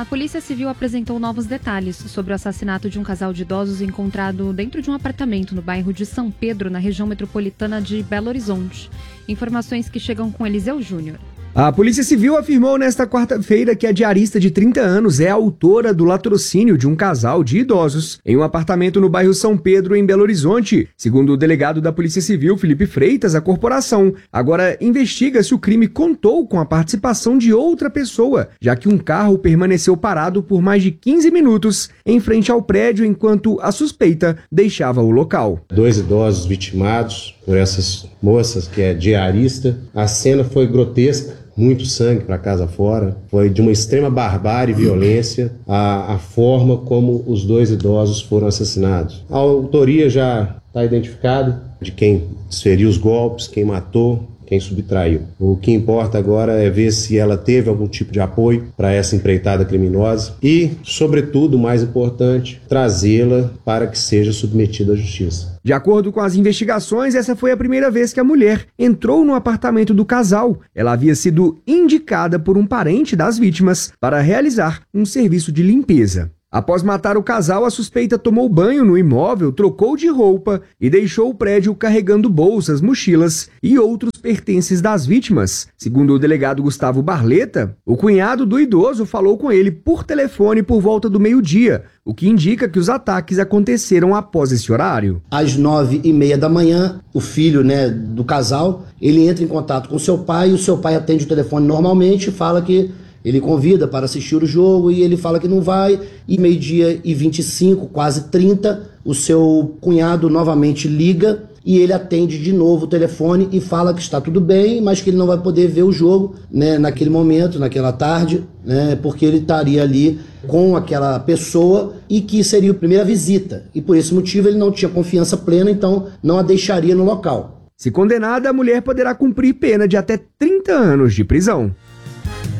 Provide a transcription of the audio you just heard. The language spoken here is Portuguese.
A Polícia Civil apresentou novos detalhes sobre o assassinato de um casal de idosos encontrado dentro de um apartamento no bairro de São Pedro, na região metropolitana de Belo Horizonte. Informações que chegam com Eliseu Júnior. A Polícia Civil afirmou nesta quarta-feira que a diarista de 30 anos é autora do latrocínio de um casal de idosos em um apartamento no bairro São Pedro, em Belo Horizonte. Segundo o delegado da Polícia Civil, Felipe Freitas, a corporação agora investiga se o crime contou com a participação de outra pessoa, já que um carro permaneceu parado por mais de 15 minutos em frente ao prédio enquanto a suspeita deixava o local. 2 idosos vitimados por essas moças que é diarista. A cena foi grotesca. Muito sangue para casa fora, foi de uma extrema barbárie e violência a forma como os 2 idosos foram assassinados. A autoria já está identificada de quem desferiu os golpes, quem matou, quem subtraiu. O que importa agora é ver se ela teve algum tipo de apoio para essa empreitada criminosa e, sobretudo, o mais importante, trazê-la para que seja submetida à justiça. De acordo com as investigações, essa foi a primeira vez que a mulher entrou no apartamento do casal. Ela havia sido indicada por um parente das vítimas para realizar um serviço de limpeza. Após matar o casal, a suspeita tomou banho no imóvel, trocou de roupa e deixou o prédio carregando bolsas, mochilas e outros pertences das vítimas. Segundo o delegado Gustavo Barleta, o cunhado do idoso falou com ele por telefone por volta do meio-dia, o que indica que os ataques aconteceram após esse horário. Às 9h30 da manhã, o filho, do casal, ele entra em contato com seu pai e o seu pai atende o telefone normalmente e fala que ele convida para assistir o jogo e ele fala que não vai. E 12h25, quase 30, o seu cunhado novamente liga e ele atende de novo o telefone e fala que está tudo bem, mas que ele não vai poder ver o jogo, naquele momento, naquela tarde, porque ele estaria ali com aquela pessoa e que seria a primeira visita. E por esse motivo ele não tinha confiança plena, então não a deixaria no local. Se condenada, a mulher poderá cumprir pena de até 30 anos de prisão.